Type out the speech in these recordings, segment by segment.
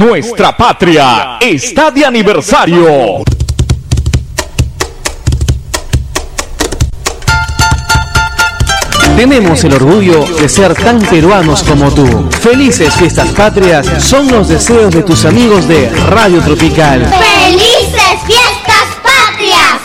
Nuestra patria está de aniversario. Tenemos el orgullo de ser tan peruanos como tú. Felices fiestas patrias son los deseos de tus amigos de Radio Tropical. ¡Felices fiestas patrias!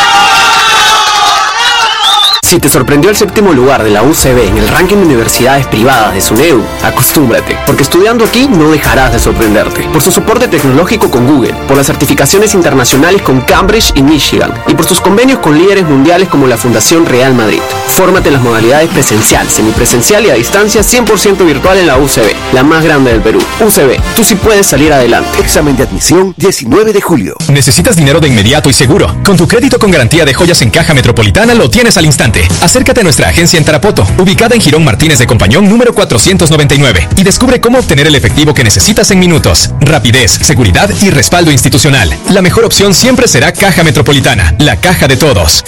Si te sorprendió el 7º lugar de la UCB en el ranking de universidades privadas de SUNEDU, acostúmbrate, porque estudiando aquí no dejarás de sorprenderte. Por su soporte tecnológico con Google, por las certificaciones internacionales con Cambridge y Michigan, y por sus convenios con líderes mundiales como la Fundación Real Madrid. Fórmate en las modalidades presencial, semipresencial y a distancia 100% virtual en la UCB, la más grande del Perú. UCB, tú sí puedes salir adelante. Examen de admisión 19 de julio. ¿Necesitas dinero de inmediato y seguro? Con tu crédito con garantía de joyas en Caja Metropolitana lo tienes al instante. Acércate a nuestra agencia en Tarapoto, ubicada en Girón Martínez de Compañón número 499, y descubre cómo obtener el efectivo que necesitas en minutos. Rapidez, seguridad y respaldo institucional. La mejor opción siempre será Caja Metropolitana, la caja de todos.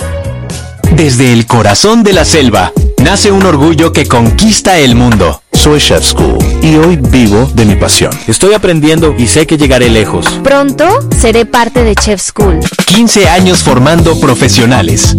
Desde el corazón de la selva, nace un orgullo que conquista el mundo. Soy Chef School y hoy vivo de mi pasión. Estoy aprendiendo y sé que llegaré lejos. Pronto seré parte de Chef School. 15 años formando profesionales.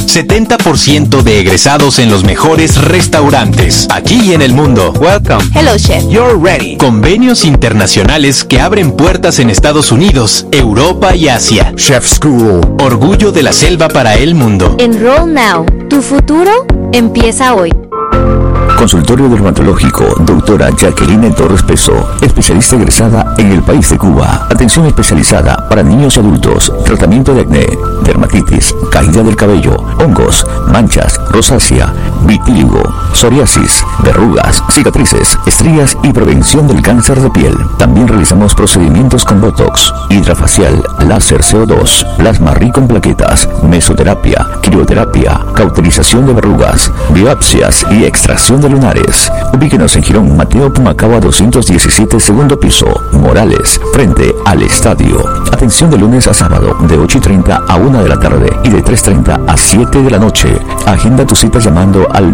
70% de egresados en los mejores restaurantes, aquí y en el mundo. Welcome. Hello, Chef. You're ready. Convenios internacionales que abren puertas en Estados Unidos, Europa y Asia. Chef School. Orgullo de la selva para el mundo. Enroll now. Tu futuro empieza hoy. Consultorio Dermatológico, doctora Jacqueline Torres Peso, especialista egresada en el país de Cuba. Atención especializada para niños y adultos, tratamiento de acné, dermatitis, caída del cabello, hongos, manchas, rosácea, vitíligo, psoriasis, verrugas, cicatrices, estrías y prevención del cáncer de piel. También realizamos procedimientos con Botox, hidrafacial, láser CO2, plasma rico en plaquetas, mesoterapia, crioterapia, cauterización de verrugas, biopsias y extracción de lunares. Ubíquenos en Girón Mateo Pumacaba 217, segundo piso, Morales, frente al estadio. Atención de lunes a sábado de 8:30 a 1 de la tarde y de 3:30 a 7 de la noche. Agenda tu cita llamando al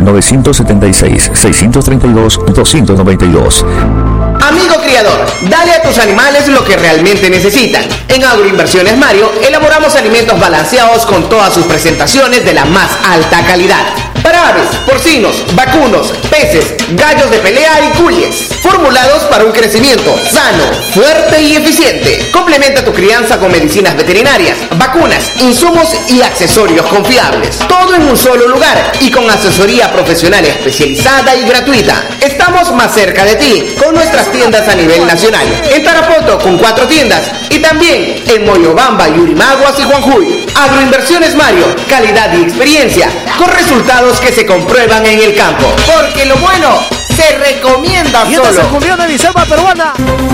976-632-292. Amigo criador, dale a tus animales lo que realmente necesitan. En Agroinversiones Mario elaboramos alimentos balanceados con todas sus presentaciones de la más alta calidad. Para aves, porcinos, vacunos, peces, gallos de pelea y cuyes. Formulados para un crecimiento sano, fuerte y eficiente. Complementa tu crianza con medicinas veterinarias, vacunas, insumos y accesorios confiables. Todo en un solo lugar y con asesoría profesional especializada y gratuita. Estamos más cerca de ti con nuestras tiendas a nivel nacional. En Tarapoto con 4 tiendas y también en Moyobamba, Yurimaguas y Juanjuy. Agroinversiones Mario, calidad y experiencia con resultados que se comprueban en el campo. Porque lo bueno se recomienda solo. Y esta es el cumbión de mi selva peruana.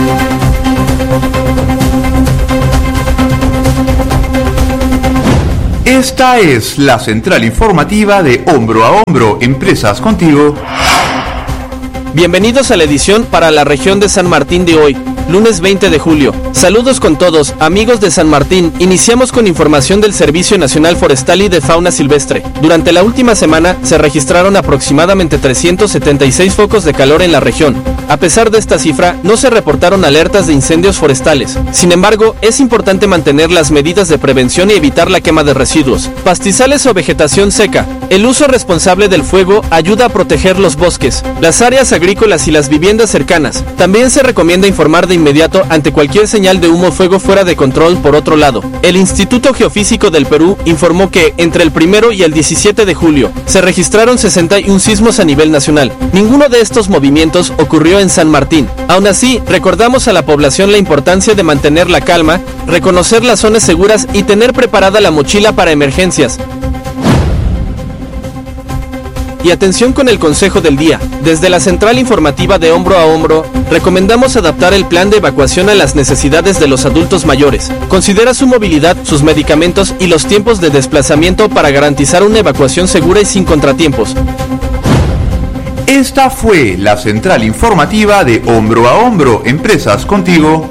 Esta es la central informativa de Hombro a Hombro, Empresas Contigo. Bienvenidos a la edición para la región de San Martín de hoy, lunes 20 de julio. Saludos con todos, amigos de San Martín. Iniciamos con información del Servicio Nacional Forestal y de Fauna Silvestre. Durante la última semana se registraron aproximadamente 376 focos de calor en la región. A pesar de esta cifra, no se reportaron alertas de incendios forestales. Sin embargo, es importante mantener las medidas de prevención y evitar la quema de residuos, pastizales o vegetación seca. El uso responsable del fuego ayuda a proteger los bosques, las áreas agrícolas y las viviendas cercanas. También se recomienda informar de inmediato ante cualquier señal de humo o fuego fuera de control. Por otro lado, el Instituto Geofísico del Perú informó que entre el 1 y el 17 de julio se registraron 61 sismos a nivel nacional. Ninguno de estos movimientos ocurrió en San Martín. Aún así, recordamos a la población la importancia de mantener la calma, reconocer las zonas seguras y tener preparada la mochila para emergencias. Y atención con el consejo del día. Desde la central informativa de Hombro a Hombro, recomendamos adaptar el plan de evacuación a las necesidades de los adultos mayores. Considera su movilidad, sus medicamentos y los tiempos de desplazamiento para garantizar una evacuación segura y sin contratiempos. Esta fue la central informativa de Hombro a Hombro, Empresas Contigo.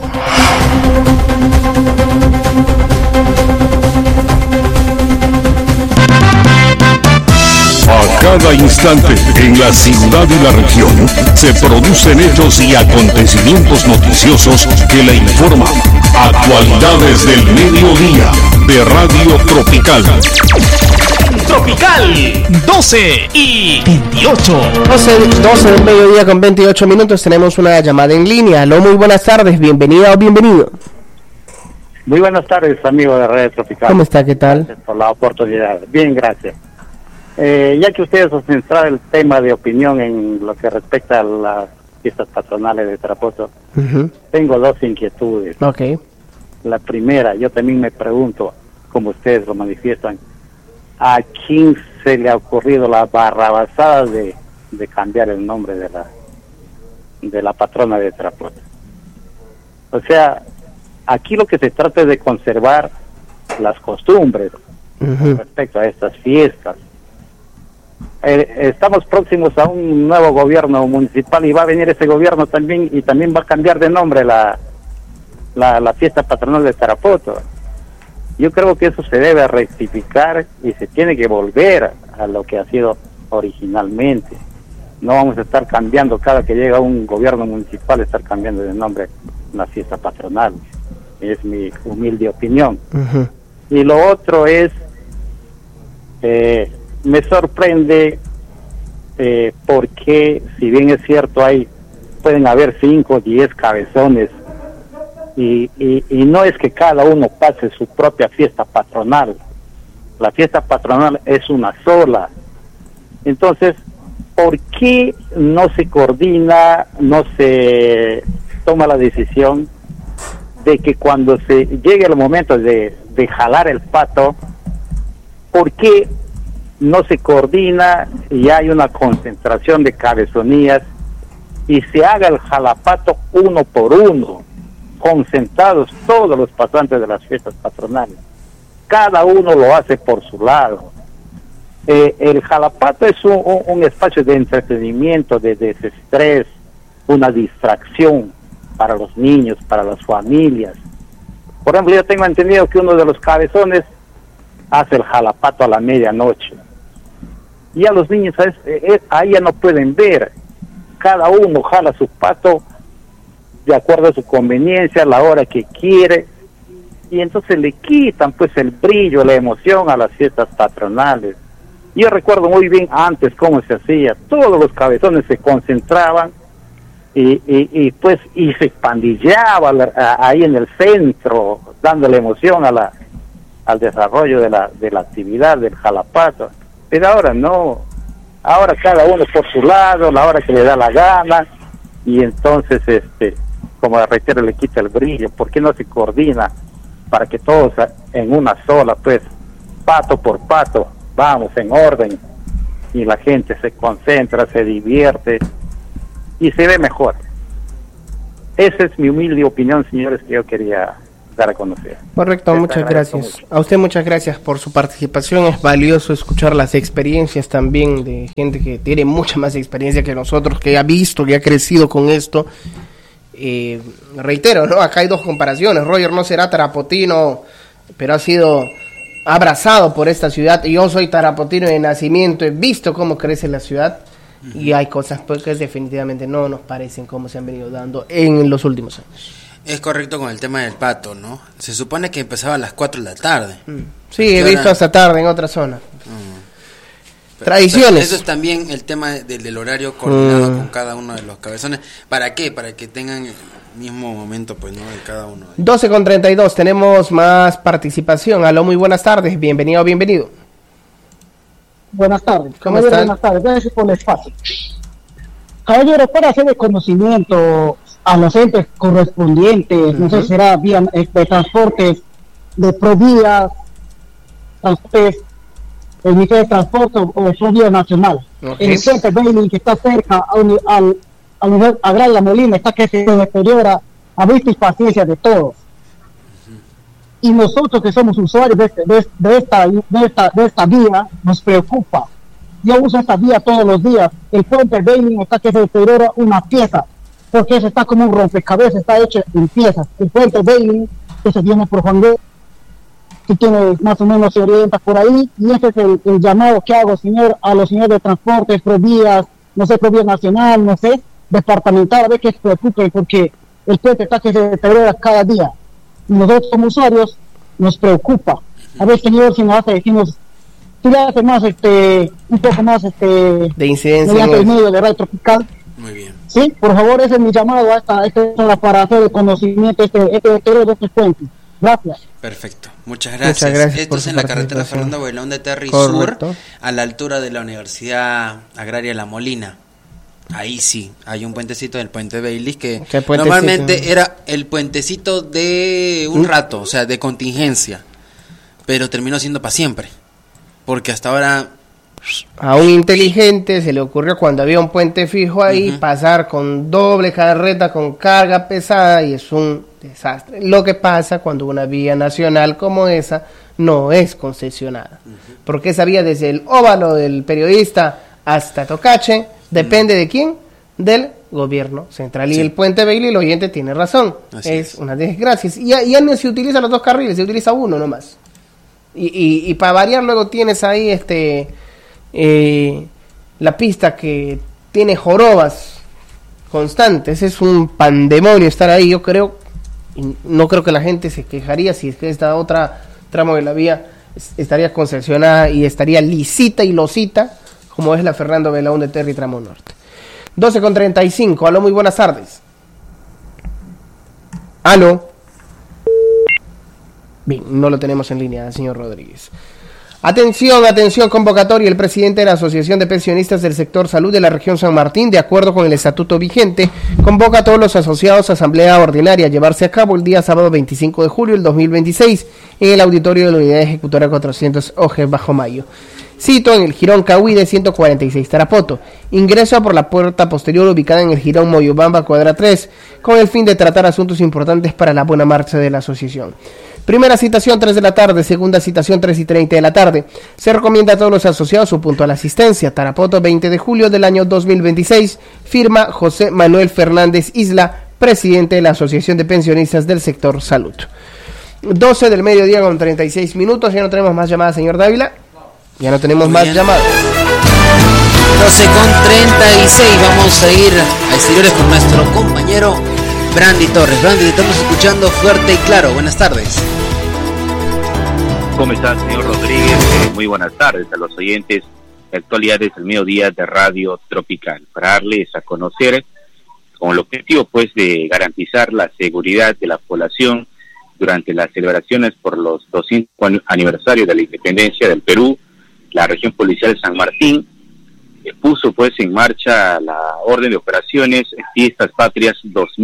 cada instante, en la ciudad y la región, se producen hechos y acontecimientos noticiosos que le informan. Actualidades del mediodía de Radio Tropical. Tropical 12 y 28. 12 del mediodía con 28 minutos. Tenemos una llamada en línea. Aló, muy buenas tardes. Bienvenida o bienvenido. Muy buenas tardes, amigo de Radio Tropical. ¿Cómo está? ¿Qué tal? Gracias por la oportunidad. Bien, gracias. Ya que ustedes han centrado el tema de opinión en lo que respecta a las fiestas patronales de Tarapoto, tengo dos inquietudes. Okay. La primera, yo también me pregunto, como ustedes lo manifiestan, ¿a quién se le ha ocurrido la barrabasada de cambiar el nombre de la patrona de Tarapoto? O sea, aquí lo que se trata es de conservar las costumbres respecto a estas fiestas. Estamos próximos a un nuevo gobierno municipal y va a venir ese gobierno también, y también va a cambiar de nombre la fiesta patronal de Tarapoto. Yo creo que eso se debe rectificar y se tiene que volver a lo que ha sido originalmente. No vamos a estar cambiando cada que llega un gobierno municipal, estar cambiando de nombre una fiesta patronal. Es mi humilde opinión. Y lo otro es, me sorprende porque, si bien es cierto, pueden haber 5 o 10 cabezones, y no es que cada uno pase su propia fiesta patronal. La fiesta patronal es una sola. Entonces, ¿por qué no se coordina, no se toma la decisión de que cuando se llegue el momento de jalar el pato, ¿por qué no se coordina y hay una concentración de cabezonías y se haga el jalapato uno por uno, concentrados todos los pasantes de las fiestas patronales? Cada uno lo hace por su lado. El jalapato es un espacio de entretenimiento, de desestrés, una distracción para los niños, para las familias. Por ejemplo, yo tengo entendido que uno de los cabezones hace el jalapato a la medianoche. Y a los niños ahí ya no pueden ver. Cada uno jala su pato de acuerdo a su conveniencia, a la hora que quiere. Y entonces le quitan pues el brillo, la emoción a las fiestas patronales. Yo recuerdo muy bien antes cómo se hacía. Todos los cabezones se concentraban y se pandillaba ahí en el centro, dándole emoción al desarrollo de la actividad del jalapato. Pero ahora no, ahora cada uno por su lado, la hora que le da la gana, y entonces como reitero, le quita el brillo. ¿Por qué no se coordina para que todos en una sola, pues, pato por pato, vamos en orden, y la gente se concentra, se divierte y se ve mejor? Esa es mi humilde opinión, señores, que yo quería dar a conocer. Correcto, muchas gracias. A usted muchas gracias por su participación. Es valioso escuchar las experiencias también de gente que tiene mucha más experiencia que nosotros, que ha visto, que ha crecido con esto. Reitero, ¿no? Acá hay dos comparaciones. Roger no será tarapotino, pero ha sido abrazado por esta ciudad. Yo soy tarapotino de nacimiento, he visto cómo crece la ciudad. Y hay cosas pues, que definitivamente no nos parecen como se han venido dando en los últimos años. Es correcto con el tema del pato, ¿no? Se supone que empezaba a las 4 de la tarde. Sí, he visto hasta tarde en otra zona. Tradiciones. Pero eso es también el tema del horario coordinado con cada uno de los cabezones. ¿Para qué? Para que tengan el mismo momento, pues, ¿no? De cada uno. 12:32, tenemos más participación. Aló, muy buenas tardes, bienvenido o bienvenido. Buenas tardes. ¿Cómo están? Buenas tardes, gracias por el espacio. Caballero, para hacer el conocimiento a los entes correspondientes, no sé si será vía de transportes de Provía, transportes, el Ministerio de Transporte o Provía Nacional. El puente Bailing, que está cerca al Agraria Molina, está que se deteriora a vista y paciencia de todos. Y nosotros que somos usuarios de esta vía, nos preocupa. Yo uso esta vía todos los días. El puente Bailing está que se deteriora una pieza, porque eso está como un rompecabezas, está hecho en piezas. El puente Bailing, que se viene por Juan Guerra, si tiene más o menos se orienta por ahí, y ese es el llamado que hago, señor, a los señores de transportes, Provías, no sé, Provías Nacional, no sé, departamental, a ver que se preocupen, porque el puente está que se deteriora cada día. Nosotros como usuarios nos preocupa. A ver, señor, si nos hace, decimos, si le hace más, un poco más, de incidencia mediante el medio de radio tropical. Muy bien. Sí, por favor, ese es mi llamado a esta para hacer el conocimiento este deterioro de este puente. Gracias. Perfecto, muchas gracias. Esto es en la carretera Fernando Bailón de Terry Sur, a la altura de la Universidad Agraria La Molina. Ahí sí, hay un puentecito del puente Baylis que normalmente era el puentecito de un rato, o sea, de contingencia, pero terminó siendo para siempre, porque hasta ahora... A un inteligente se le ocurrió, cuando había un puente fijo ahí, pasar con doble carreta, con carga pesada, y es un desastre. Lo que pasa cuando una vía nacional como esa no es concesionada, porque esa vía desde el óvalo del Periodista hasta Tocache depende de quién, del gobierno central. Y el puente Bailey, el oyente tiene razón, es una desgracia. Y ya no se utilizan los dos carriles, se utiliza uno nomás. Y para variar, luego tienes ahí la pista que tiene jorobas constantes. Es un pandemonio estar ahí. Yo creo, no creo que la gente se quejaría si es que esta otra tramo de la vía estaría concesionada y estaría lisita y losita, como es la Fernando Belaún de Terry tramo norte. 12:35. Aló, muy buenas tardes. Aló. Bien, no lo tenemos en línea, señor Rodríguez. Atención, convocatoria. El presidente de la Asociación de Pensionistas del Sector Salud de la región San Martín, de acuerdo con el estatuto vigente, convoca a todos los asociados a asamblea ordinaria a llevarse a cabo el día sábado 25 de julio del 2026 en el auditorio de la Unidad Ejecutora 400 Oje Bajo Mayo. Cito en el Jirón Cahuí de 146 Tarapoto. Ingreso por la puerta posterior ubicada en el Jirón Moyobamba cuadra 3, con el fin de tratar asuntos importantes para la buena marcha de la asociación. Primera citación 3 de la tarde, segunda citación 3:30 de la tarde. Se recomienda a todos los asociados su puntual asistencia. Tarapoto, 20 de julio del año 2026. Firma José Manuel Fernández Isla, presidente de la Asociación de Pensionistas del Sector Salud. 12 del mediodía con 36 minutos. Ya no tenemos más llamadas, señor Dávila. Ya no tenemos más llamadas. 12:36. Vamos a ir a exteriores con nuestro compañero Brandy Torres. Brandy, te estamos escuchando fuerte y claro. Buenas tardes. ¿Cómo está, señor Rodríguez? Muy buenas tardes a los oyentes de Actualidades del Mediodía de Radio Tropical, para darles a conocer, con el objetivo pues de garantizar la seguridad de la población durante las celebraciones por los 200 aniversarios de la independencia del Perú, la región policial San Martín puso pues en marcha la orden de operaciones Fiestas Patrias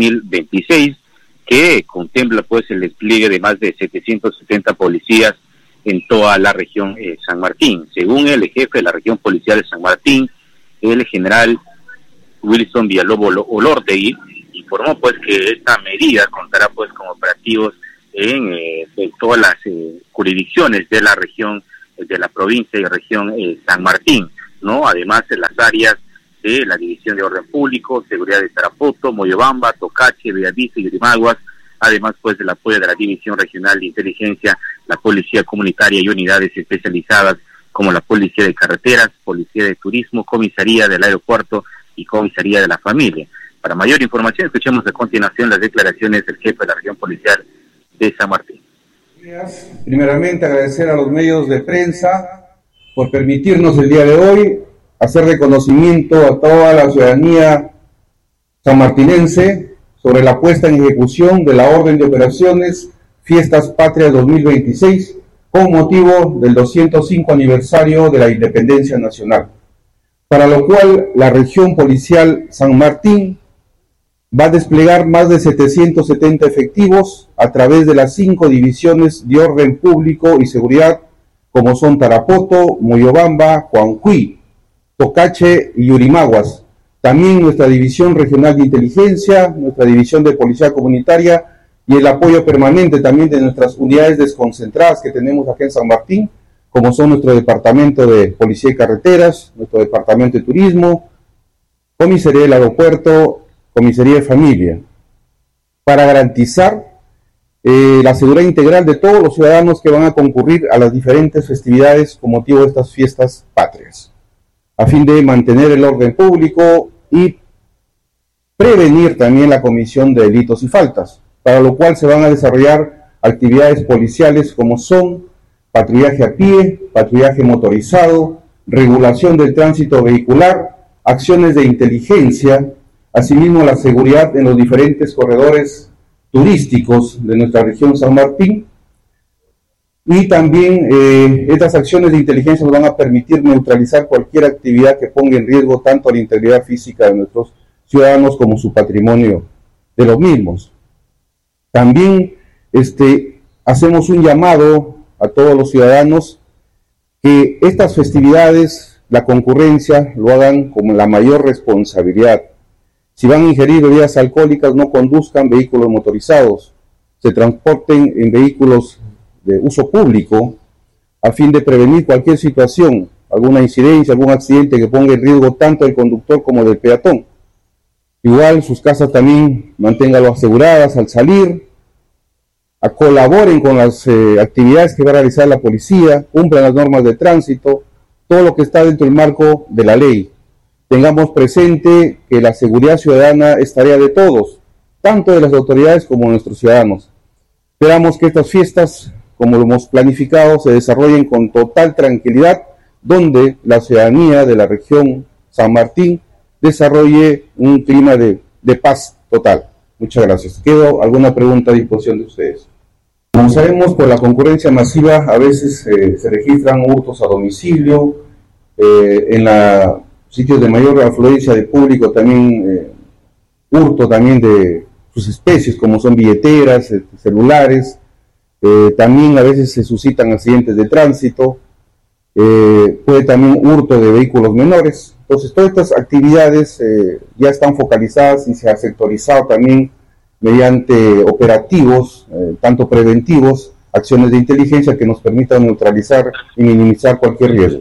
2026, que contempla pues el despliegue de más de 770 policías en toda la región San Martín. Según el jefe de la región policial de San Martín, el general Wilson Villalobos Olortegui, informó pues que esta medida contará pues con operativos en todas las jurisdicciones de la región, de la provincia y región San Martín, ¿no? Además en las áreas de la División de Orden Público, Seguridad de Tarapoto, Moyobamba, Tocache, Bellavista y Yurimaguas, además pues del apoyo de la División Regional de Inteligencia, la Policía Comunitaria y unidades especializadas como la Policía de Carreteras, Policía de Turismo, Comisaría del Aeropuerto y Comisaría de la Familia. Para mayor información, escuchemos a continuación las declaraciones del jefe de la región policial de San Martín. Primeramente agradecer a los medios de prensa por permitirnos el día de hoy hacer reconocimiento a toda la ciudadanía sanmartinense sobre la puesta en ejecución de la orden de operaciones Fiestas Patrias 2026 con motivo del 205 aniversario de la Independencia Nacional, para lo cual la región policial San Martín va a desplegar más de 770 efectivos a través de las 5 divisiones de orden público y seguridad, como son Tarapoto, Moyobamba, Juanjuy, Tocache y Yurimaguas. También nuestra División Regional de Inteligencia, nuestra División de Policía Comunitaria y el apoyo permanente también de nuestras unidades desconcentradas que tenemos aquí en San Martín, como son nuestro Departamento de Policía y Carreteras, nuestro Departamento de Turismo, Comisaría del Aeropuerto, Comisaría de Familia, para garantizar la seguridad integral de todos los ciudadanos que van a concurrir a las diferentes festividades con motivo de estas fiestas patrias, a fin de mantener el orden público y prevenir también la comisión de delitos y faltas, para lo cual se van a desarrollar actividades policiales como son patrullaje a pie, patrullaje motorizado, regulación del tránsito vehicular, acciones de inteligencia, asimismo la seguridad en los diferentes corredores turísticos de nuestra región San Martín, y también estas acciones de inteligencia nos van a permitir neutralizar cualquier actividad que ponga en riesgo tanto la integridad física de nuestros ciudadanos como su patrimonio de los mismos. También hacemos un llamado a todos los ciudadanos que estas festividades, la concurrencia, lo hagan con la mayor responsabilidad. Si van a ingerir bebidas alcohólicas, no conduzcan vehículos motorizados, se transporten en vehículos de uso público a fin de prevenir cualquier situación, alguna incidencia, algún accidente que ponga en riesgo tanto del conductor como del peatón. Igual sus casas también manténganlo aseguradas al salir, colaboren con las actividades que va a realizar la policía, cumplan las normas de tránsito, todo lo que está dentro del marco de la ley. Tengamos presente que la seguridad ciudadana es tarea de todos, tanto de las autoridades como de nuestros ciudadanos. Esperamos que estas fiestas, como lo hemos planificado, se desarrollen con total tranquilidad, donde la ciudadanía de la región San Martín desarrolle un clima de paz total. Muchas gracias. ¿Quedó alguna pregunta a disposición de ustedes? Como sabemos, por la concurrencia masiva a veces se registran hurtos a domicilio, en la sitios de mayor afluencia de público también hurto también de sus especies, como son billeteras, celulares, también a veces se suscitan accidentes de tránsito, puede también hurto de vehículos menores. Entonces todas estas actividades ya están focalizadas y se ha sectorizado también mediante operativos, tanto preventivos, acciones de inteligencia que nos permitan neutralizar y minimizar cualquier riesgo.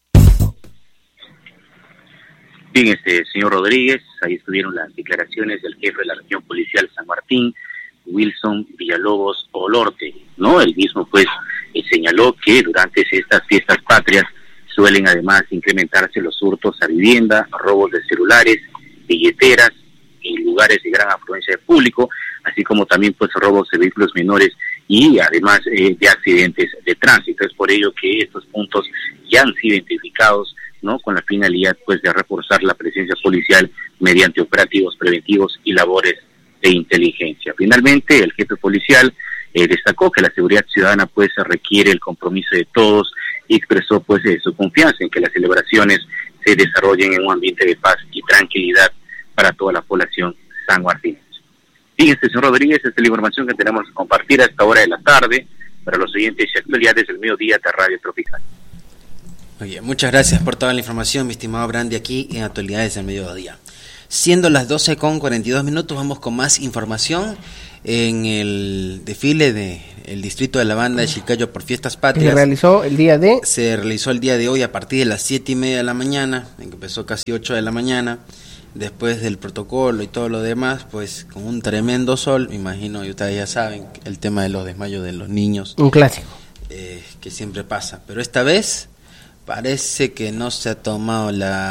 Bien, señor Rodríguez, ahí estuvieron las declaraciones del jefe de la región policial San Martín, Wilson Villalobos Olorte, ¿no? El mismo, pues, señaló que durante estas fiestas patrias suelen además incrementarse los hurtos a vivienda, robos de celulares, billeteras, en lugares de gran afluencia de público, así como también, pues, robos de vehículos menores y además de accidentes de tránsito. Es por ello que estos puntos ya han sido identificados, ¿no?, con la finalidad, pues, de reforzar la presencia policial mediante operativos preventivos y labores de inteligencia. Finalmente, el jefe policial destacó que la seguridad ciudadana, pues, requiere el compromiso de todos y expresó, pues, su confianza en que las celebraciones se desarrollen en un ambiente de paz y tranquilidad para toda la población sanmartinense. Bien, señor Rodríguez, esta es la información que tenemos que compartir a esta hora de la tarde para los oyentes y actualidades del mediodía de Radio Tropical. Oye, muchas gracias por toda la información, mi estimado Brandy, aquí en Actualidades del Mediodía. Siendo las 12:42, vamos con más información en el desfile del distrito de la banda de Chiclayo por Fiestas Patrias. Se realizó el día de hoy a partir de las 7:30 de la mañana, en que empezó casi 8 de la mañana, después del protocolo y todo lo demás, pues con un tremendo sol, me imagino, y ustedes ya saben, el tema de los desmayos de los niños. Un clásico. Que siempre pasa, pero esta vez parece que no se ha tomado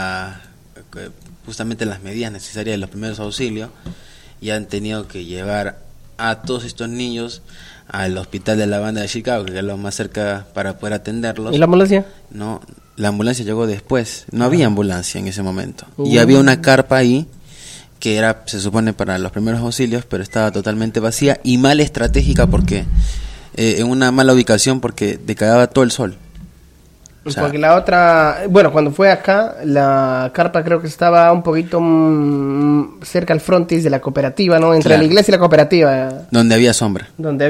justamente las medidas necesarias de los primeros auxilios y han tenido que llevar a todos estos niños al hospital de la banda de Chicago, que es lo más cerca para poder atenderlos. ¿Y la ambulancia? No, la ambulancia llegó después, no había ambulancia en ese momento. Y había una carpa ahí que era, se supone, para los primeros auxilios, pero estaba totalmente vacía y mal estratégica porque en una mala ubicación porque decayaba todo el sol. O sea, porque la otra, bueno, cuando fue acá, la carpa creo que estaba un poquito cerca al frontis de la cooperativa, ¿no? Entre la iglesia y la cooperativa. Donde había sombra.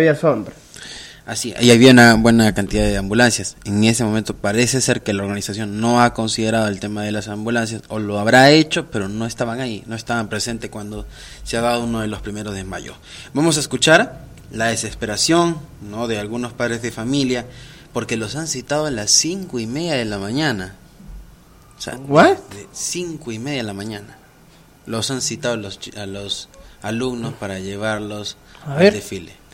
Así, ahí había una buena cantidad de ambulancias. En ese momento parece ser que la organización no ha considerado el tema de las ambulancias, o lo habrá hecho, pero no estaban ahí, no estaban presentes cuando se ha dado uno de los primeros desmayos. Vamos a escuchar la desesperación, ¿no?, de algunos padres de familia, porque los han citado a las 5:30 de la mañana. O sea, de 5:30 de la mañana. Los han citado a los alumnos para llevarlos al desfile.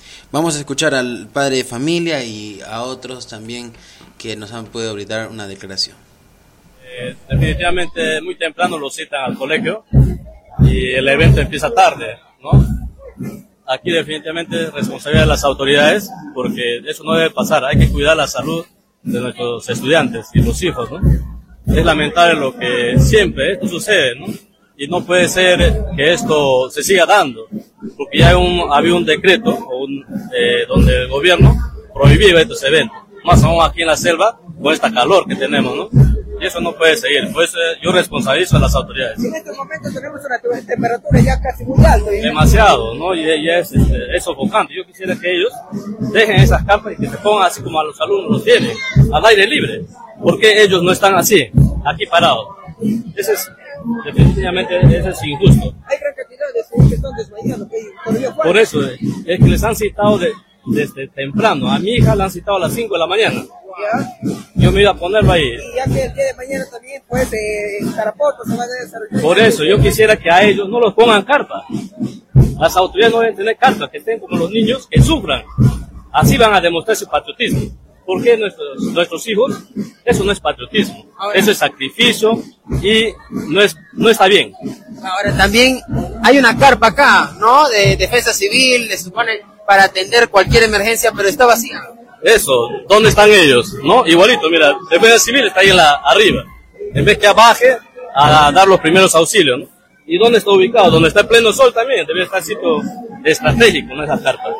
Vamos a escuchar al padre de familia y a otros también que nos han podido brindar una declaración. Definitivamente muy temprano lo citan al colegio y el evento empieza tarde, ¿no? Aquí definitivamente es responsabilidad de las autoridades, porque eso no debe pasar. Hay que cuidar la salud de nuestros estudiantes y los hijos, ¿no? Es lamentable lo que siempre esto sucede, ¿no? Y no puede ser que esto se siga dando, porque ya había un decreto donde el gobierno prohibía estos eventos, más aún aquí en la selva con esta calor que tenemos, ¿no? Y eso no puede seguir, pues yo responsabilizo a las autoridades. En este momento tenemos una temperatura ya casi muy alta. Demasiado, ¿no? Y ya es sofocante. Yo quisiera que ellos dejen esas carpas y que se pongan así como a los alumnos los tienen, al aire libre. ¿Por qué ellos no están así, aquí parados? Definitivamente eso es injusto. Hay gran cantidad de estudiantes que están desmayando. Por eso es que les han citado desde temprano. A mi hija la han citado a las 5 de la mañana. ¿Ya? Yo me iba a ponerlo ahí. Y ya que el día de mañana también, pues, Tarapoto se va a desarrollar. Por eso, yo quisiera que a ellos no los pongan carpa. Las autoridades no deben tener carpa, que estén como los niños, que sufran. Así van a demostrar su patriotismo. ¿Por qué nuestros hijos? Eso no es patriotismo. Eso es sacrificio y no está bien. Ahora, también hay una carpa acá, ¿no? De defensa civil, se supone, para atender cualquier emergencia, pero está vacía. Eso, ¿dónde están ellos? ¿No? Igualito, mira, defensa civil está ahí arriba. En vez que baje a dar los primeros auxilios, ¿no? ¿Y dónde está ubicado? Donde está el pleno sol también, debe estar sitio estratégico, ¿no? Esas carpas.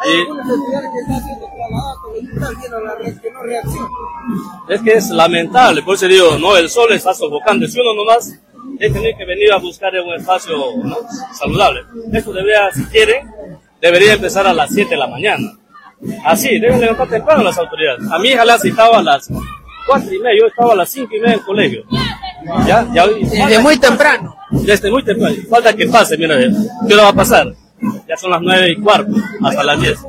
Es que es lamentable, por eso digo, no, el sol está sofocante. Si uno nomás tiene que venir a buscar un espacio, ¿no?, saludable. Esto debería, si quiere, debería empezar a las 7 de la mañana. Así, deben levantar temprano las autoridades. A mi hija la han citado a las 4:30, yo estaba a las 5:30 en el colegio. Desde muy temprano. Desde muy temprano. Falta que pase, mira, ¿qué hora va a pasar? Ya son las 9:15, hasta las 10.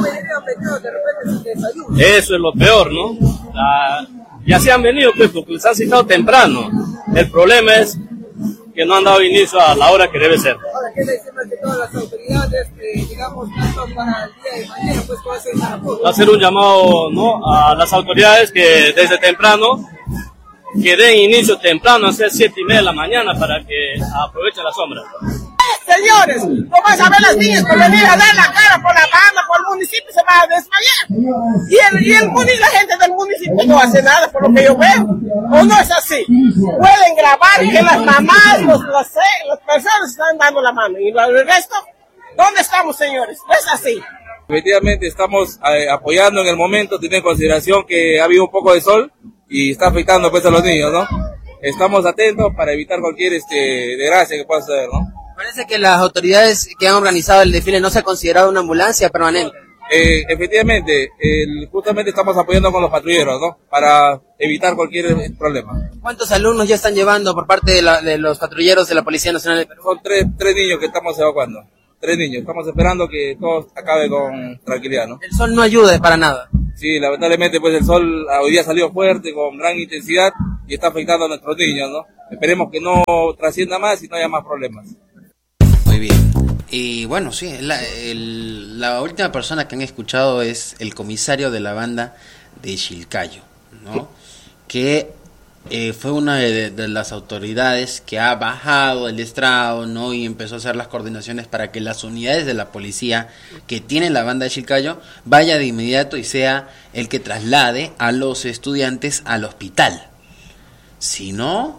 Eso es lo peor, ¿no? Y así han venido, pues, porque les han citado temprano. El problema es que no han dado inicio a la hora que debe ser. Ahora, ¿qué le decimos que todas las autoridades, digamos, tanto para el día de mañana, pues, puede ser Tarapoto? Hacer un llamado, ¿no?, a las autoridades que desde temprano, que den inicio temprano, a ser 7:30 de la mañana, para que aprovechen la sombra. Señores, ¿cómo vas a ver las niñas por venir a dar la cara por la banda, por el municipio, se van a desmayar? Y la gente del municipio no hace nada por lo que yo veo. ¿O no es así? Pueden grabar que las mamás, las personas están dando la mano. ¿Y el resto? ¿Dónde estamos, señores? No es así. Efectivamente estamos apoyando en el momento, teniendo en consideración que ha habido un poco de sol y está afectando, pues, a los niños, ¿no? Estamos atentos para evitar cualquier desgracia que pueda suceder, ¿no? Parece que las autoridades que han organizado el desfile no se ha considerado una ambulancia permanente. Efectivamente, justamente estamos apoyando con los patrulleros, ¿no?, para evitar cualquier problema. ¿Cuántos alumnos ya están llevando por parte de los patrulleros de la Policía Nacional de Perú? Son tres niños que estamos evacuando. 3 niños. Estamos esperando que todo acabe con tranquilidad, ¿no? El sol no ayuda para nada. Sí, lamentablemente, pues, el sol hoy día salió fuerte, con gran intensidad, y está afectando a nuestros niños, ¿no? Esperemos que no trascienda más y no haya más problemas. Muy bien. Y bueno, sí, la última persona que han escuchado es el comisario de la banda de Chilcayo, ¿no? Que fue una de las autoridades que ha bajado el estrado, ¿no?, y empezó a hacer las coordinaciones para que las unidades de la policía que tiene la banda de Chilcayo vaya de inmediato y sea el que traslade a los estudiantes al hospital. Si no,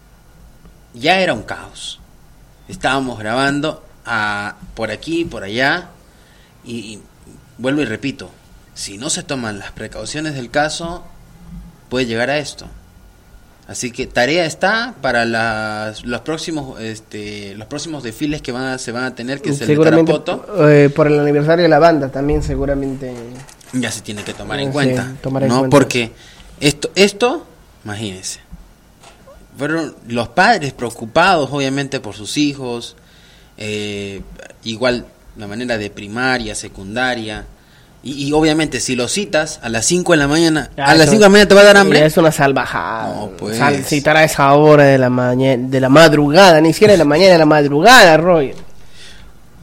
ya era un caos. Estábamos grabando por aquí y por allá y vuelvo y repito, si no se toman las precauciones del caso, puede llegar a esto. Así que tarea está para los próximos desfiles que se van a tener, que es el de Tarapoto. Por el aniversario de la banda también seguramente ya se tiene que tomar en cuenta, ¿no? Porque esto, imagínense, fueron los padres preocupados obviamente por sus hijos, igual la manera de primaria, secundaria, y obviamente si lo citas a las 5 de la mañana, a las 5 de la mañana te va a dar hambre. Es una salvajada. No, pues. Citar a esa hora de la madrugada, ni siquiera de la mañana, de la madrugada, Roger.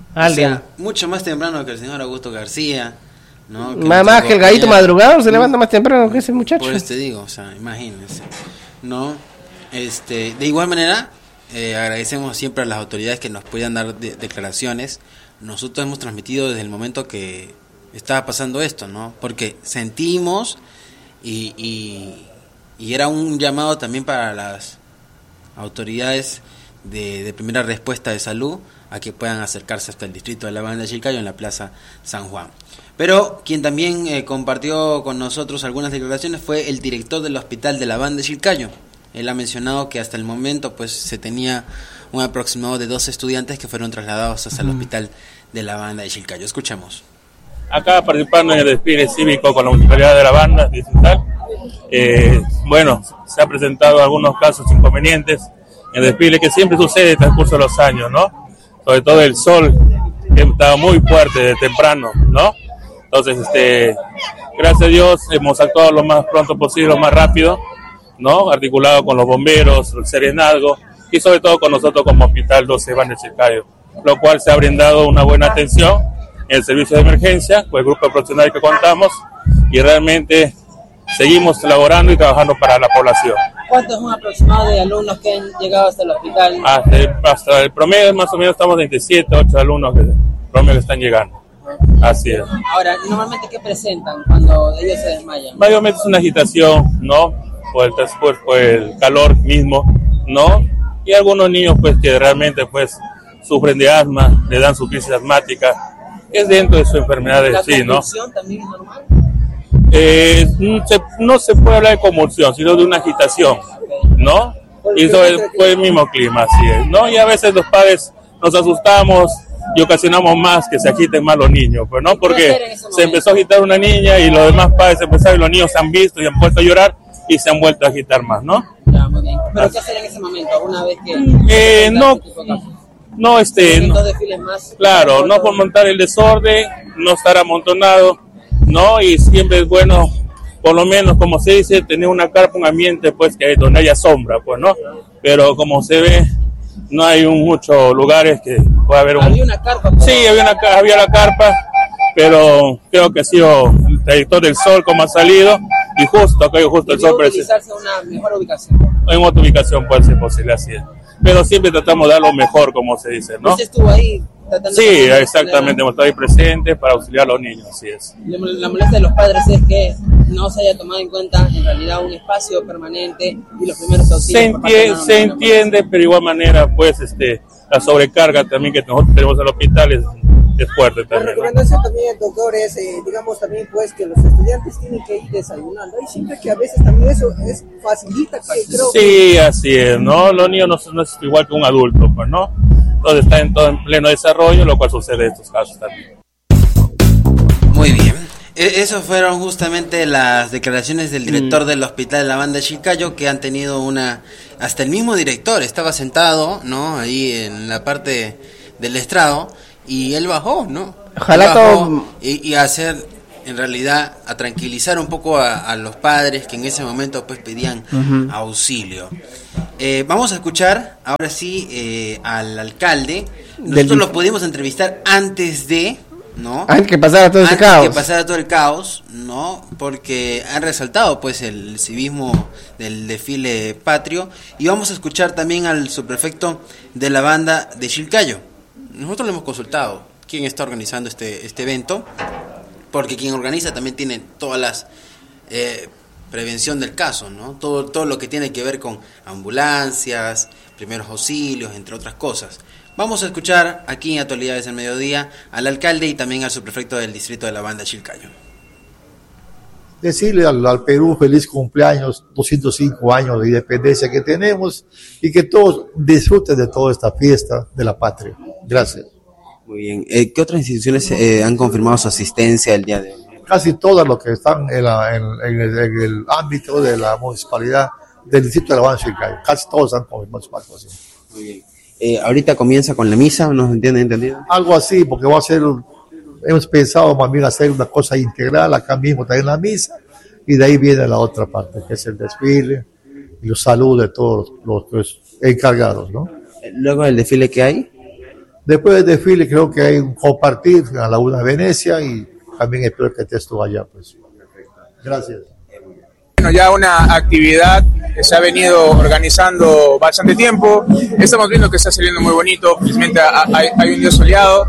Alguien. O sea, mucho más temprano que el señor Augusto García, ¿no? Más que el gallito madrugador se levanta más temprano que ese muchacho. Por eso te digo, o sea, imagínense, ¿no? De igual manera, agradecemos siempre a las autoridades que nos puedan dar declaraciones. Nosotros hemos transmitido desde el momento que estaba pasando esto, ¿no? Porque sentimos y era un llamado también para las autoridades de primera respuesta de salud a que puedan acercarse hasta el distrito de la Banda de Chilcayo en la Plaza San Juan. Pero quien también compartió con nosotros algunas declaraciones fue el director del Hospital de la Banda de Chilcayo. Él ha mencionado que hasta el momento pues se tenía un aproximado de 12 estudiantes que fueron trasladados hasta el Hospital de la Banda de Chilcayo. Escuchemos. Acá participando en el desfile cívico con la municipalidad de la Banda distrital, bueno, se han presentado algunos casos inconvenientes en el desfile que siempre sucede en el transcurso de los años, ¿no? Sobre todo el sol, que estaba muy fuerte de temprano, ¿no? Entonces, gracias a Dios hemos actuado lo más pronto posible, lo más rápido, ¿no? Articulado con los bomberos, el Serenazgo y sobre todo con nosotros como Hospital 12 Banda de Chilcayo, lo cual se ha brindado una buena atención en el servicio de emergencia, con el grupo de profesionales que contamos, y realmente seguimos elaborando y trabajando para la población. ¿Cuánto es un aproximado de alumnos que han llegado hasta el hospital? Hasta el promedio, más o menos, estamos en 27, 8 alumnos promedio que están llegando. Así es. Ahora, ¿normalmente qué presentan cuando ellos se desmayan? Mayormente es una agitación, ¿no? Por el calor mismo, ¿no? Y algunos niños, pues, que realmente, pues, sufren de asma, le dan su crisis asmática. Es dentro de su enfermedad de sí, ¿no? ¿La convulsión también es normal? No se puede hablar de convulsión, sino de una agitación, ¿no? Y eso fue el mismo clima, así es, ¿no? Y a veces los padres nos asustamos y ocasionamos más que se agiten más los niños, pues, ¿no? Porque se empezó a agitar una niña y los demás padres empezaron y los niños se han visto y han puesto a llorar y se han vuelto a agitar más, ¿no? Ya, muy bien. ¿Pero qué hacer en ese momento? Una vez que... No, claro, no fomentar el desorden, no estar amontonado, ¿no? Y siempre es bueno, por lo menos, como se dice, tener una carpa, un ambiente, pues, que donde haya sombra, pues, ¿no? Pero como se ve, no hay muchos lugares que pueda haber ¿Había una carpa? Sí, había la carpa, pero creo que ha sido el trayectoria del sol como ha salido, y justo el sol parece. ¿Utilizarse una mejor ubicación? En otra ubicación puede ser posible, así es. Pero siempre tratamos de dar lo mejor, como se dice, ¿no? ¿Usted estuvo ahí tratando Sí, exactamente, hemos estado ahí presentes para auxiliar a los niños, así es. La molestia de los padres es que no se haya tomado en cuenta en realidad un espacio permanente y los primeros auxilios. Se entiende, pero de igual manera, pues, la sobrecarga también que nosotros tenemos en el hospital es fuerte también. La recomendación también, doctor, es, digamos también, pues, que los estudiantes tienen que ir desayunando. Y siempre que a veces también eso facilita que creo Sí, así es, ¿no? Los niños no es igual que un adulto, pues, ¿no? Entonces están todo en pleno desarrollo, lo cual sucede en estos casos también. Muy bien. Esas fueron justamente las declaraciones del director del Hospital de la Banda de Chilcayo, que han tenido hasta el mismo director estaba sentado, ¿no? Ahí en la parte del estrado, y él bajó, ¿no? Ojalá todo... y hacer, en realidad, a tranquilizar un poco a los padres que en ese momento pues pedían auxilio. Vamos a escuchar ahora sí al alcalde. Nosotros lo pudimos entrevistar antes de... ¿no? Antes que pasara todo ese caos. Antes que pasara todo el caos, ¿no? Porque han resaltado pues el civismo del desfile patrio. Y vamos a escuchar también al subprefecto de la Banda de Chilcayo. Nosotros le hemos consultado quién está organizando este evento, porque quien organiza también tiene todas las prevención del caso, ¿no? Todo lo que tiene que ver con ambulancias, primeros auxilios, entre otras cosas. Vamos a escuchar aquí en Actualidades del Mediodía al alcalde y también al subprefecto del distrito de la Banda Chilcayo. Decirle al Perú feliz cumpleaños, 205 años de independencia que tenemos y que todos disfruten de toda esta fiesta de la patria. Gracias. Muy bien. ¿Qué otras instituciones han confirmado su asistencia el día de hoy? Casi todas los que están en el ámbito de la municipalidad del distrito de la Banda Chilcayo. Casi todos han confirmado su participación. Muy bien. Ahorita comienza con la misa, ¿no entendido? Algo así, porque hemos pensado más bien hacer una cosa integral, acá mismo también la misa, y de ahí viene la otra parte, que es el desfile y los saludos de todos los encargados, ¿no? Luego del desfile, ¿qué hay? Después del desfile creo que hay un compartir a la Laguna Venecia y también espero que estés tú allá, pues. Gracias. Bueno, ya una actividad que se ha venido organizando bastante tiempo. Estamos viendo que está saliendo muy bonito. Felizmente hay un día soleado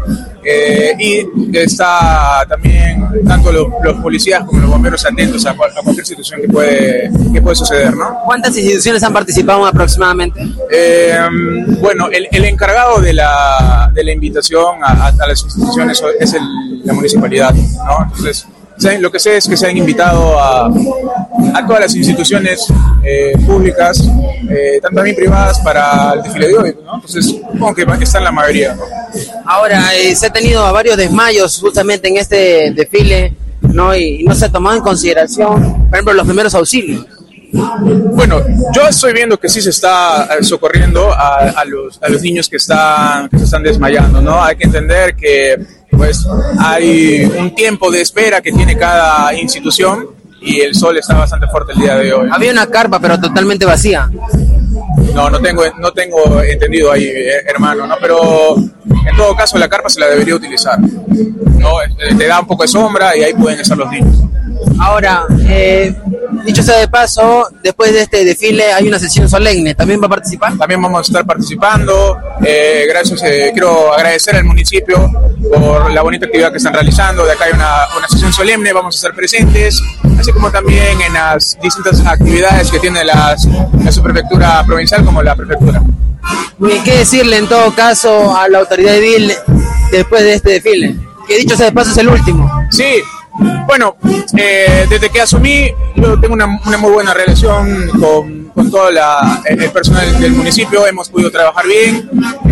y está también tanto los policías como los bomberos atentos a cualquier situación que puede suceder, ¿no? ¿Cuántas instituciones han participado aproximadamente? Bueno, el encargado de la invitación a las instituciones es la municipalidad, ¿no? Entonces, lo que sé es que se han invitado a todas las instituciones públicas, también privadas, para el desfile de hoy, ¿no? Entonces, supongo que están la mayoría, ¿no? Ahora, se ha tenido varios desmayos justamente en este desfile, ¿no? Y no se ha tomado en consideración, por ejemplo, los primeros auxilios. Bueno, yo estoy viendo que sí se está socorriendo a los niños que se están desmayando, ¿no? Hay que entender que pues hay un tiempo de espera que tiene cada institución y el sol está bastante fuerte el día de hoy. Había una carpa, pero totalmente vacía. No tengo entendido ahí, hermano, ¿no? Pero en todo caso la carpa se la debería utilizar, ¿no? Te da un poco de sombra y ahí pueden estar los niños. Ahora, dicho sea de paso, después de este desfile hay una sesión solemne. ¿También va a participar? También vamos a estar participando. Gracias, quiero agradecer al municipio por la bonita actividad que están realizando. De acá hay una sesión solemne, vamos a estar presentes, así como también en las distintas actividades que tiene la subprefectura provincial como la prefectura. ¿Qué decirle en todo caso a la autoridad edil después de este desfile? Que dicho sea de paso es el último. Sí. Bueno, desde que asumí, yo tengo una muy buena relación con todo el personal del municipio. Hemos podido trabajar bien.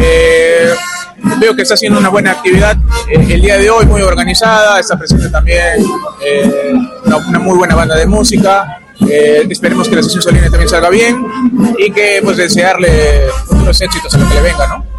Veo que está haciendo una buena actividad el día de hoy, muy organizada. Está presente también una muy buena banda de música. Esperemos que la sesión solemne también salga bien y que pues desearle futuros éxitos a lo que le venga, ¿no?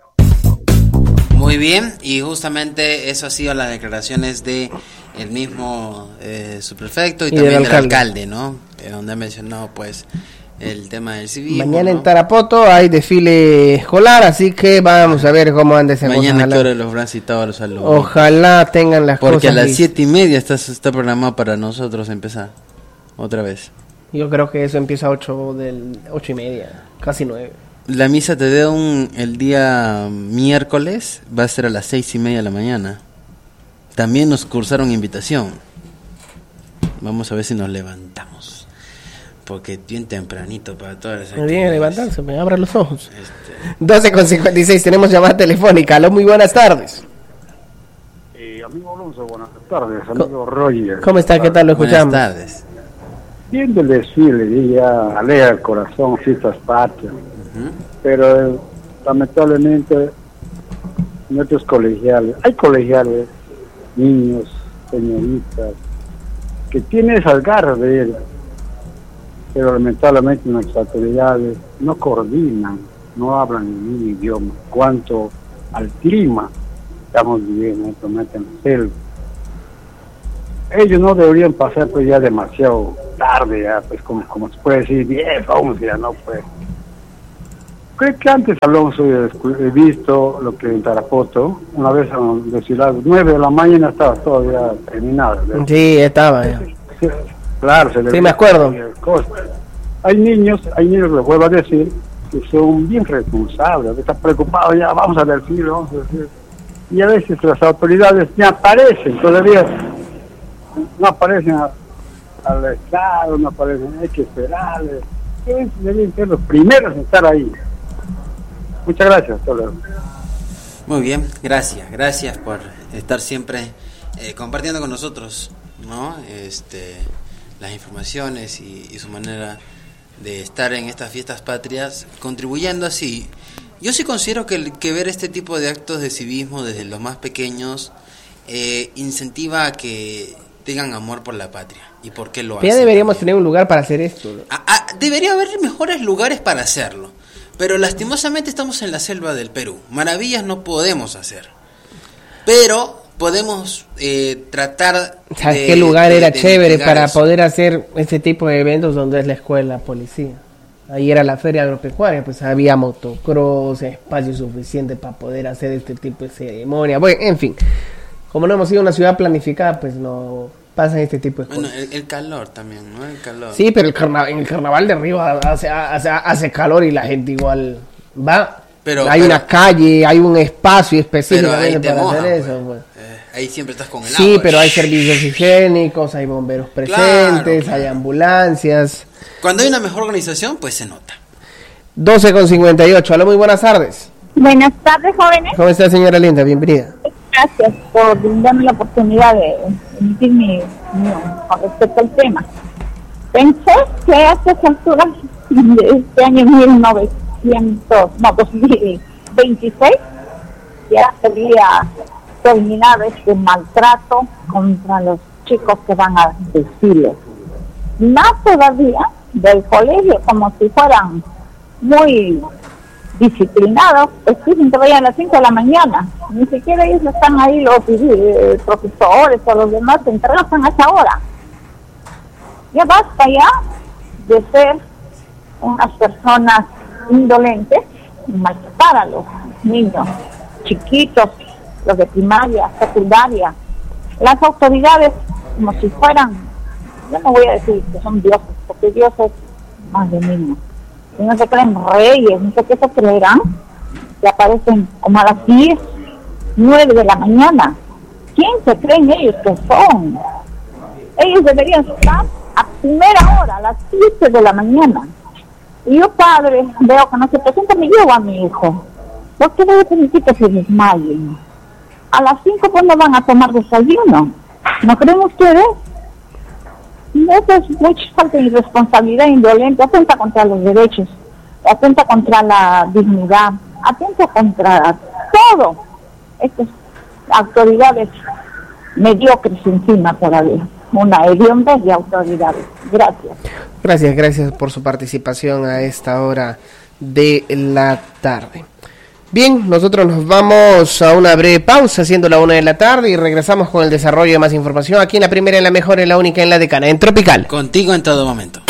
Muy bien, y justamente eso ha sido las declaraciones de el mismo subprefecto y también del alcalde, ¿no? Donde ha mencionado pues el tema del civismo. Mañana, ¿no?, en Tarapoto hay desfile escolar, así que vamos a ver cómo anda ese. Mañana ¿qué hora los habrán citado a los alumnos? Ojalá tengan las porque cosas. Porque a las 7:30 está programado para nosotros empezar otra vez. Yo creo que eso empieza a 8:30, casi 9. La misa te Deum el día miércoles va a ser a las 6:30 de la mañana. También nos cursaron invitación. Vamos a ver si nos levantamos, porque bien tempranito para todas las actividades. Me viene a levantarse, me abra los ojos. 12:56, tenemos llamada telefónica. Aló, muy buenas tardes. Amigo Alonso, buenas tardes. Amigo Roger. ¿Cómo está? ¿Qué tal? Lo escuchamos. Buenas tardes. Viendo el desfile, ya alegra el corazón, fiestas patrias. Pero lamentablemente nuestros colegiales, hay colegiales, niños, señoritas, que tienen esas garras de él, pero lamentablemente nuestras autoridades no coordinan, no hablan ningún idioma. Cuanto al clima, estamos viviendo en la selva. Ellos no deberían pasar pues ya demasiado tarde, ya pues como se puede decir, bien, vamos ya no pues. Creo que antes, Alonso, he visto lo que en Tarapoto, una vez a las 9 de la mañana estaba todavía terminado. Sí, estaba ya. Sí, claro, sí, me acuerdo. Hay niños, les vuelvo a decir, que son bien responsables, están preocupados ya, vamos a decir. Y a veces las autoridades ni aparecen, todavía no aparecen al Estado, no aparecen, hay que esperarles. Deben ser los primeros en estar ahí. Muchas gracias. Muy bien, gracias por estar siempre compartiendo con nosotros, ¿no? Las informaciones y su manera de estar en estas fiestas patrias, contribuyendo así. Yo sí considero que ver este tipo de actos de civismo desde los más pequeños incentiva a que tengan amor por la patria. ¿Y por qué lo hacen? Ya deberíamos tener un lugar para hacer esto. Debería haber mejores lugares para hacerlo. Pero lastimosamente estamos en la selva del Perú. Maravillas no podemos hacer. Pero podemos tratar ¿sabes qué lugar era chévere para poder hacer ese tipo de eventos donde es la escuela, policía? Ahí era la feria agropecuaria, pues había motocross, espacio suficiente para poder hacer este tipo de ceremonia. Bueno, en fin, como no hemos sido una ciudad planificada, pues no pasan este tipo de cosas. Bueno, el calor también, ¿no? El calor. Sí, pero en el carnaval de arriba hace calor y la gente igual va. Hay una calle, hay un espacio específico para hacer eso. Pues. Ahí siempre estás con el agua. Sí, pero hay servicios higiénicos, hay bomberos presentes, claro. Hay ambulancias. Cuando hay una mejor organización, pues se nota. 12:58. Aló, muy buenas tardes. Buenas tardes, jóvenes. ¿Cómo está, señora Linda? Bienvenida. Gracias por darme la oportunidad de emitir mi con respecto al tema. Pensé que a estas alturas de este año 2026 ya sería terminar este maltrato contra los chicos que van a desfiles. Más todavía del colegio, como si fueran muy disciplinados, exigen que vayan a las 5 de la mañana. Ni siquiera ellos están ahí, los profesores o los demás se entregan a esa hora. Ya basta ya de ser unas personas indolentes y maltratar a los niños chiquitos, los de primaria, secundaria. Las autoridades, como si fueran, yo no voy a decir que son dioses, porque Dios es más de niños. Si no se creen reyes, no sé qué se creerán, que aparecen como a las 10, 9 de la mañana. ¿Quién se creen ellos que son? Ellos deberían estar a primera hora, a las 7 de la mañana. Y yo, padre, veo que no se presenta, me llevo a mi hijo. ¿Por qué debe permitir que se desmayen? A las 5 pues no van a tomar desayuno. ¿No creen ustedes? Eso es mucha falta de irresponsabilidad indolente, atenta contra los derechos, atenta contra la dignidad, atenta contra todo. Estas autoridades mediocres encima todavía, una hediondez de autoridades. Gracias. Gracias por su participación a esta hora de la tarde. Bien, nosotros nos vamos a una breve pausa, siendo la 1 de la tarde, y regresamos con el desarrollo de más información aquí en la primera, en la mejor, en la única, en la decana, en Tropical. Contigo en todo momento.